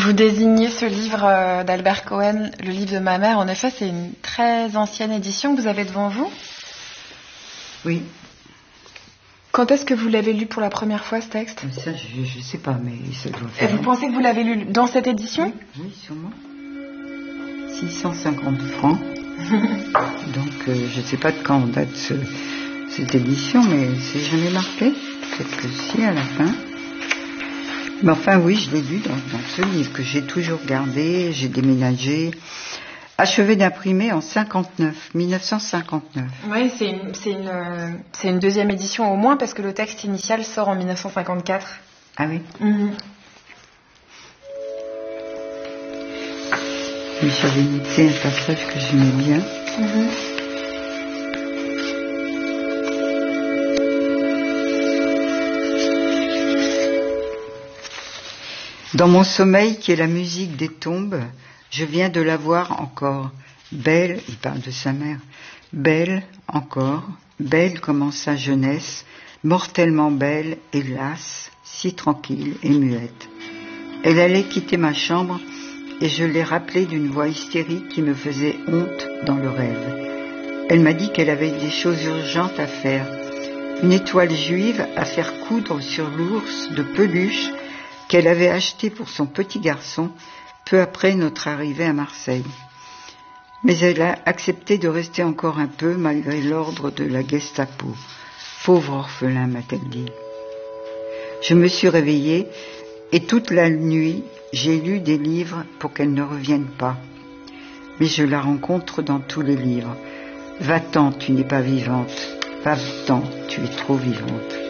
Vous désignez ce livre d'Albert Cohen, le livre de ma mère. En effet, c'est une très ancienne édition que vous avez devant vous. Oui. Quand est-ce que vous l'avez lu pour la première fois, ce texte? Ça, je sais pas, mais ça doit faire... Et vous pensez que vous l'avez lu dans cette édition? Oui, sûrement. 650 francs. Donc, je sais pas de quand date cette édition, mais c'est jamais marqué. Peut-être que si, à la fin. Mais enfin, oui, je l'ai lu dans ce livre que j'ai toujours gardé. J'ai déménagé. Achevé d'imprimer en 1959. Oui, c'est une deuxième édition au moins, parce que le texte initial sort en 1954. Ah oui. Mais j'avais noté un passage que j'aimais bien. Dans mon sommeil, qui est la musique des tombes, je viens de la voir encore, belle, il parle de sa mère, belle encore, belle comme en sa jeunesse, mortellement belle et lasse, si tranquille et muette. Elle allait quitter ma chambre et je l'ai rappelée d'une voix hystérique qui me faisait honte dans le rêve. Elle m'a dit qu'elle avait des choses urgentes à faire, une étoile juive à faire coudre sur l'ours de peluche qu'elle avait acheté pour son petit garçon peu après notre arrivée à Marseille. Mais elle a accepté de rester encore un peu malgré l'ordre de la Gestapo. Pauvre orphelin, m'a-t-elle dit. Je me suis réveillée et toute la nuit, j'ai lu des livres pour qu'elle ne revienne pas. Mais je la rencontre dans tous les livres. Va-t'en, tu n'es pas vivante. Va-t'en, tu es trop vivante.